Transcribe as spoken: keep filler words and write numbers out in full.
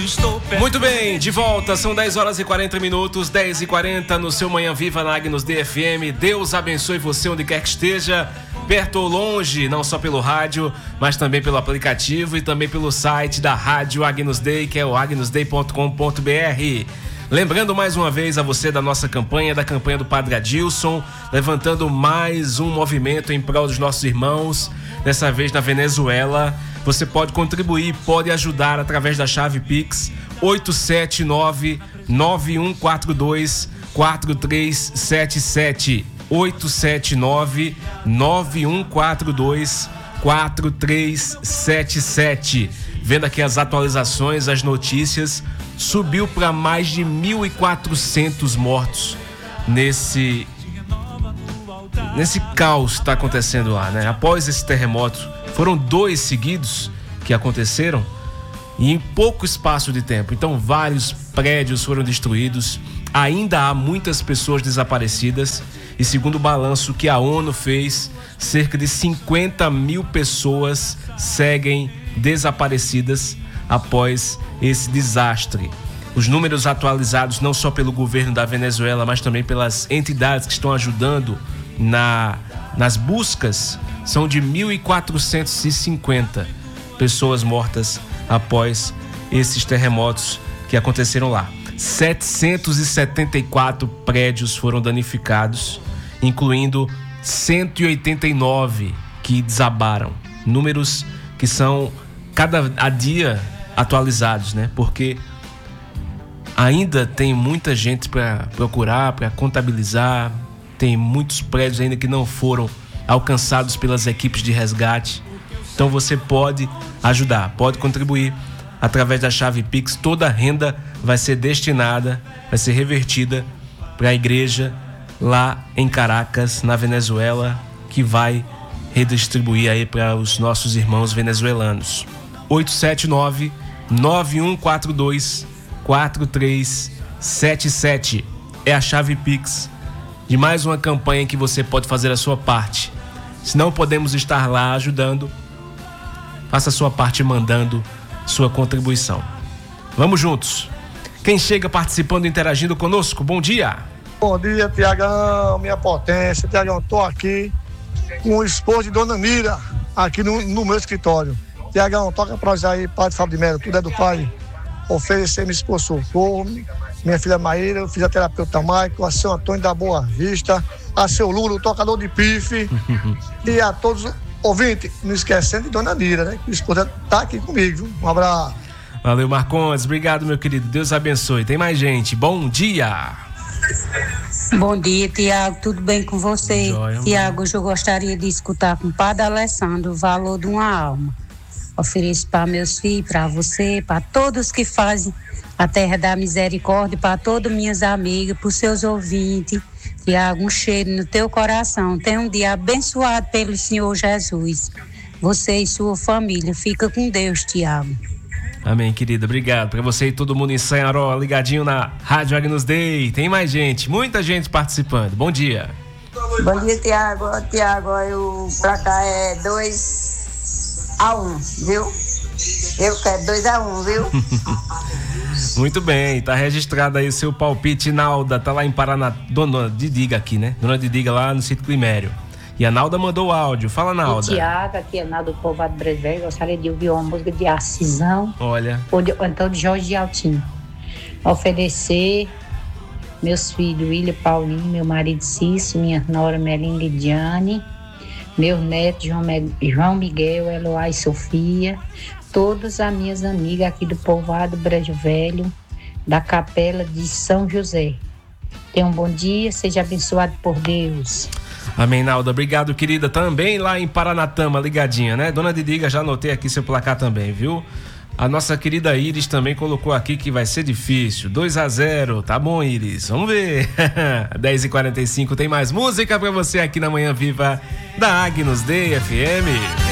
Muito bem, de volta, são dez horas e quarenta minutos, dez e quarenta no seu Manhã Viva na Agnus D F M. Deus abençoe você onde quer que esteja, perto ou longe, não só pelo rádio, mas também pelo aplicativo e também pelo site da Rádio Agnus Dei, que é o agnus dei ponto com ponto b r. Lembrando mais uma vez a você da nossa campanha, da campanha do Padre Adilson, levantando mais um movimento em prol dos nossos irmãos, dessa vez na Venezuela. Você pode contribuir, pode ajudar através da chave Pix oito sete nove, nove um quatro dois, quatro três sete sete. oito sete nove, nove um quatro dois, quatro três sete sete. Vendo aqui as atualizações, as notícias, subiu para mais de mil e quatrocentos mortos nesse nesse caos que está acontecendo lá, né? Após esse terremoto, foram dois seguidos que aconteceram e em pouco espaço de tempo. Então, vários prédios foram destruídos. Ainda há muitas pessoas desaparecidas e, segundo o balanço que a ONU fez, cerca de cinquenta mil pessoas seguem desaparecidas após esse desastre. Os números atualizados não só pelo governo da Venezuela, mas também pelas entidades que estão ajudando na, nas buscas, são de mil quatrocentos e cinquenta pessoas mortas após esses terremotos que aconteceram lá. setecentos e setenta e quatro prédios foram danificados, incluindo cento e oitenta e nove que desabaram. Números que são cada a dia atualizados, né? Porque ainda tem muita gente para procurar, para contabilizar, tem muitos prédios ainda que não foram alcançados pelas equipes de resgate. Então você pode ajudar, pode contribuir através da chave Pix. Toda a renda vai ser destinada, vai ser revertida para a igreja lá em Caracas, na Venezuela, que vai redistribuir aí para os nossos irmãos venezuelanos. oito sete nove, nove um quatro dois, quatro três sete sete é a chave Pix de mais uma campanha que você pode fazer a sua parte. Se não podemos estar lá ajudando, faça a sua parte mandando sua contribuição. Vamos juntos. Quem chega participando, interagindo conosco, bom dia. Bom dia, Tiagão, minha potência. Tiagão, tô aqui com o esposo de Dona Mira, aqui no, no meu escritório. Tiagão, toca pra nós aí, Padre Fábio de Melo, tudo é do Pai. Oferecer minha esposa socorro, minha filha Maíra, o fisioterapeuta Maico, a seu Antônio da Boa Vista, a seu Lula, o tocador de pife, e a todos os ouvintes, não esquecendo de Dona Mira, né? Que a esposa tá aqui comigo. Um abraço. Valeu, Marcondes. Obrigado, meu querido. Deus abençoe. Tem mais gente. Bom dia. Bom dia, Tiago. Tudo bem com você? Tiago, hoje eu gostaria de escutar com o Padre Alessandro o valor de uma alma. Ofereço para meus filhos, para você, para todos que fazem a Terra da Misericórdia, para todas minhas amigas, para os seus ouvintes. Tiago, um cheiro no teu coração. Tenha um dia abençoado pelo Senhor Jesus. Você e sua família. Fica com Deus, Tiago. Amém, querida. Obrigado. Para você e todo mundo em Sanharó, ligadinho na Rádio Agnus Dei. Tem mais gente, muita gente participando. Bom dia. Bom dia, Tiago. Tiago, eu pra cá é dois a um, viu? Eu quero dois a um, viu? Muito bem, tá registrado aí o seu palpite. Nalda tá lá em Paraná. Dona Didiga aqui, né? Dona Didiga lá no sítio Climério. E a Nalda mandou o áudio. Fala, Nalda. Tiago, aqui é Nalda do Povoado Brejo Velho. Gostaria de ouvir uma música de Acisão. Olha. Ou, de, ou então de Jorge de Altinho. Oferecer meus filhos, William Paulinho, meu marido Cício, minha nora Melinda Lidiane, meu neto João, João Miguel, Eloá e Sofia, todas as minhas amigas aqui do Povoado Brejo Velho, da Capela de São José. Tenha um bom dia, seja abençoado por Deus. Amém, Nalda. Obrigado, querida. Também lá em Paranatama, ligadinha, né? Dona Didiga, já anotei aqui seu placar também, viu? A nossa querida Iris também colocou aqui que vai ser difícil. dois a zero. Tá bom, Iris. Vamos ver. dez e quarenta e cinco. Tem mais música pra você aqui na Manhã Viva da Agnus Dei F M.